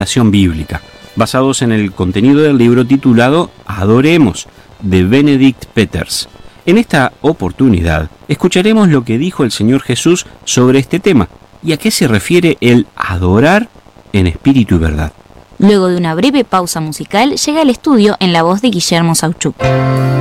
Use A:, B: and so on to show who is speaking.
A: interpretación bíblica, basados en el contenido del libro titulado Adoremos, de Benedict Peters. En esta oportunidad, escucharemos lo que dijo el Señor Jesús sobre este tema y a qué se refiere el adorar en espíritu y verdad.
B: Luego de una breve pausa musical, llega al estudio en la voz de Guillermo Sauchuk.